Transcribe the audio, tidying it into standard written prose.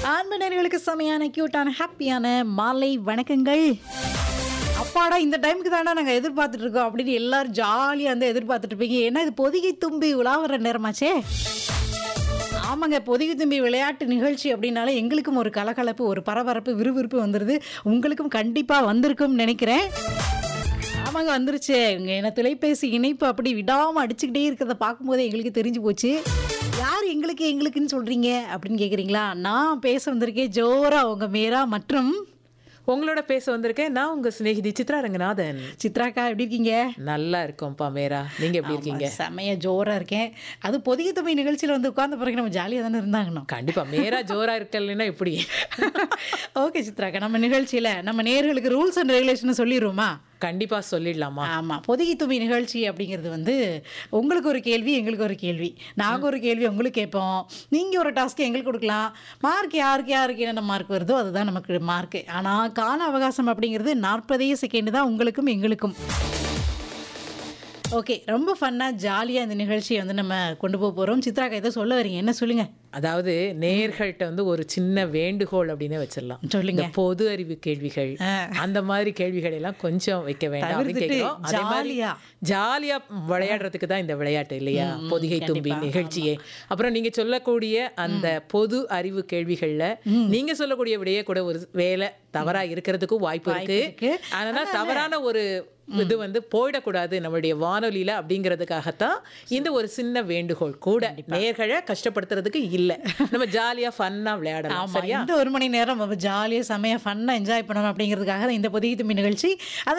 அன்பு நேயர்களுக்கு செமையான கியூட்டான ஹாப்பியான மாலை வணக்கங்கள். அப்பாடா இந்த டைமுக்கு தானே நாங்கள் எதிர்பார்த்துட்டு இருக்கோம் அப்படின்னு எல்லாரும் ஜாலியாக வந்து எதிர்பார்த்துட்டு இருப்பீங்க. ஏன்னா இது பொதிகை தும்பி உலாவர நேரமாச்சே. ஆமாங்க, பொதிகை தும்பி விளையாட்டு நிகழ்ச்சி அப்படின்னாலே எங்களுக்கும் ஒரு கலகலப்பு, ஒரு பரபரப்பு, விறுவிறுப்பு வந்துடுது. உங்களுக்கும் கண்டிப்பாக வந்திருக்கும்னு நினைக்கிறேன். ஆமாங்க, வந்துருச்சு. ஏன்னா தொலைபேசி இணைப்பு அப்படி விடாமல் அடிச்சுக்கிட்டே இருக்கிறத பார்க்கும்போதே எங்களுக்கு தெரிஞ்சு போச்சு. யார் எங்களுக்குன்னு சொல்கிறீங்க அப்படின்னு கேட்குறீங்களா? நான் பேச வந்திருக்கேன் ஜோரா உங்க மீரா மற்றும் உங்களோட பேச வந்திருக்கேன் நான் உங்க சிநேகிதி சித்ரா ரங்கநாதன். சித்ராக்கா. எப்படி இருக்கீங்க? நல்லா இருக்கோம்ப்பா மேரா, நீங்க எப்படி இருக்கீங்க? செமையா ஜோரா இருக்கேன். அது பொதிகை தும்பி நிகழ்ச்சியில் வந்து உட்கார்ந்த பிறகு நம்ம ஜாலியாக தானே இருந்தாங்கண்ணா. கண்டிப்பா மேரா ஜோரா இருக்கலன்னா எப்படி? ஓகே சித்ராக்கா, நம்ம நிகழ்ச்சியில் நம்ம நேயர்களுக்கு ரூல்ஸ் அண்ட் ரெகுலேஷன் சொல்லிடுவோமா? கண்டிப்பா சொல்லிடலாமா? ஆமாம், பொதிகை தும்பி நிகழ்ச்சி அப்படிங்கிறது வந்து உங்களுக்கு ஒரு கேள்வி, எங்களுக்கு ஒரு கேள்வி, நாங்கள் ஒரு கேள்வி உங்களுக்கு கேட்போம், நீங்கள் ஒரு டாஸ்க்கு எங்களுக்கு கொடுக்கலாம். மார்க் யாருக்கு என்னென்ன மார்க் வருதோ அதுதான் நமக்கு மார்க்கு. ஆனால் கால அவகாசம் அப்படிங்கிறது 40 செகண்ட் தான் உங்களுக்கும் எங்களுக்கும். ஓகே, ரொம்ப ஃபன்னாக ஜாலியாக இந்த நிகழ்ச்சியை வந்து நம்ம கொண்டு போக போகிறோம். சித்ராக்கா ஏதோ சொல்ல வரீங்க, என்ன சொல்லுங்கள்? அதாவது நேயர்கள்ட்ட வந்து ஒரு சின்ன வேண்டுகோள் அப்படின்னு வச்சிடலாம். சொல்லுங்க. இந்த பொது அறிவு கேள்விகள் அந்த மாதிரி கேள்விகள் எல்லாம் கொஞ்சம் வைக்க வேண்டாம் அப்படின்னு கேட்கிறோம். அதே மாதிரி ஜாலியா விளையாடுறதுக்கு தான் இந்த விளையாட்டு இல்லையா, பொதிகை தும்பி நிகழ்ச்சியே. அப்புறம் நீங்க சொல்லக்கூடிய அந்த பொது அறிவு கேள்விகள்ல நீங்க சொல்லக்கூடிய விடையே கூட ஒரு வேலை தவறா இருக்கிறதுக்கும் வாய்ப்பு இருக்கு. அதனால தவறான ஒரு இது வந்து போயிடக்கூடாது நம்மளுடைய வானொலியில அப்படிங்கிறதுக்காகத்தான் இந்த ஒரு சின்ன வேண்டுகோள். கூட நேயர்களை கஷ்டப்படுத்துறதுக்கு இல்ல, நம்ம ஜாலியா ஃபன்னா விளையாடலாம். சரியா? இந்த 1 மணி நேரம் ஜாலியாக செமையா ஃபன்னா என்ஜாய் பண்ணணும் அப்படிங்கிறதுக்காக இந்த பொதிகை தும்பி நிகழ்ச்சி.